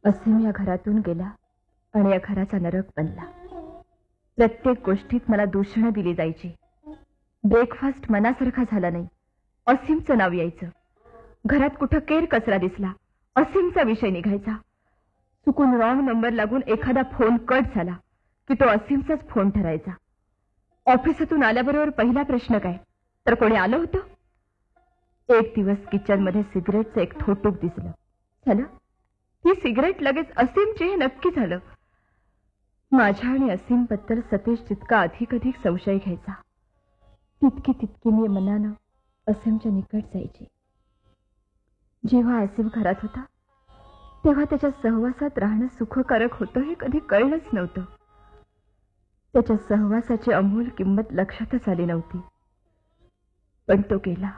असीम या घरातून गेला आणि या घराचा नरक बनला. प्रत्येक गोष्टीत मला दूषणं दिली जायची. ब्रेकफास्ट मनासारखा झाला नाही, असीमचं नाव यायचं. घरात कुठं केर कचरा दिसला, असीमचा विषय निघायचा. चुकून रॉंग नंबर लागून एखादा फोन कट झाला की तो असीमचाच फोन ठरायचा. ऑफिसातून आल्याबरोबर पहिला प्रश्न काय, तर कोणी आलं होतं? एक दिवस किचनमध्ये सिगरेटचं एक थोटूक दिसलं. झालं, ही सिगरेट लगेच असीमची हे नक्की झालं. माझ्या आणि असीमबद्दल सतीश जितका अधिक संशय घ्यायचा, तितकी मी मनानं असीमच्या निकट जायची. जेव्हा असीम घरात होता तेव्हा त्याच्या सहवासात राहणं सुखकारक होतं हे कधी कळलंच नव्हतं. त्याच्या सहवासाची अमूल किंमत लक्षातच आली नव्हती. पण तो गेला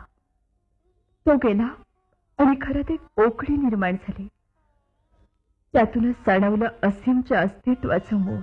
आणि खरं एक पोकळी निर्माण झाली. त्यातूनच जाणवलं असीमच्या अस्तित्वाचं मोल.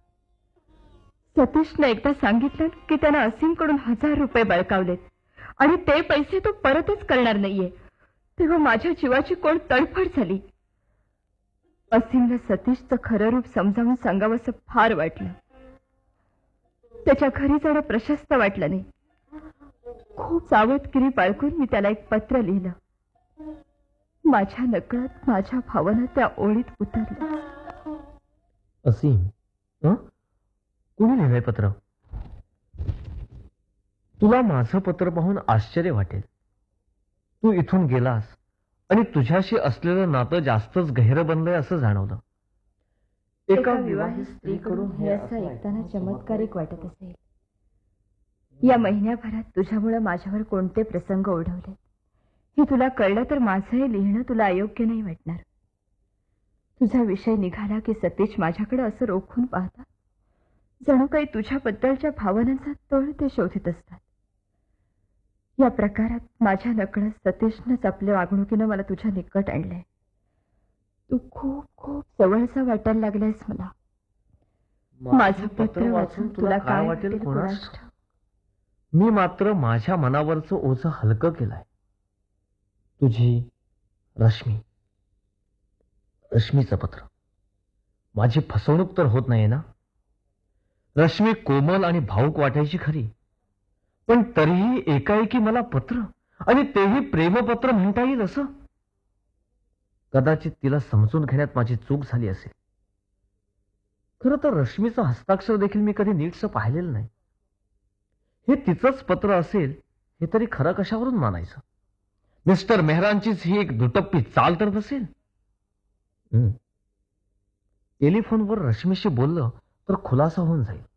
सतीशनं एकदा सांगितलं की त्यानं असीमकडून 1000 रुपये बळकावलेत आणि ते पैसे तो परतच करणार नाहीये. तेव्हा माझ्या जीवाची कोण तडफड झाली. असीमला सतीशचं खरं रूप समजावून सांगावंसं फार वाटलं. त्याच्या घरी जाणं प्रशस्त वाटलं नाही. खूप सावधगिरी बाळगून मी त्याला एक पत्र लिहिलं. माझ्या नकळत माझ्या भावना त्या ओळीत उतरल्या. असीम, कोणी लिहिलंय पत्र? तुला माझं पत्र पाहून आश्चर्य वाटेल. तू इथून गेलास आणि तुझ्याशी असलेलं नातं जास्तच गहिरं बनलंय असं जाणवलं. एका विवाहित स्त्रीकडून हे असं ऐकताना चमत्कारिक वाटत असेल. या महिन्याभरात तुझ्यामुळे माझ्यावर कोणते प्रसंग ओढवले हे तुला कळलं तर माझंही लिहिणं तुला अयोग्य नाही वाटणार. तुझा विषय निघाला की सतीश माझ्याकडे असं रोखून पाहतात जणू काही तुझ्याबद्दलच्या भावनांचा तळ ते शोधित असतात. या प्रकारात माझ्या नकळत सतीशनंच आपल्या वागणुकीनं मला तुझ्या निकट आणलंय. तू खूप खूप जवळचा वाटायला लागलायस मला. माझं पत्र वाचून तुला काय वाटेल कोणास ठाऊक. मी मात्र माझ्या मनावरचं ओझं हलकं केलंय. तुझी रश्मीचं पत्र. माझी फसवणूक तर होत नाहीये ना? रश्मी कोमल आणि भावूक वाटायची खरी, पण तरीही एकाएकी मला पत्र, आणि तेही प्रेमपत्र म्हणता येईल असं. कदाचित तिला समजून घेण्यात माझी चूक झाली असेल. खरं तर रश्मीचं हस्ताक्षर देखील मी कधी नीटसं पाहिलेलं नाही. हे तिचंच पत्र असेल हे तरी खरं कशावरून मानायचं? मिस्टर मेहरांचीच ही एक दुटप्पी चाल तर नसेल? टेलिफोनवर रश्मीशी बोललं तर खुलासा होऊन जाईल.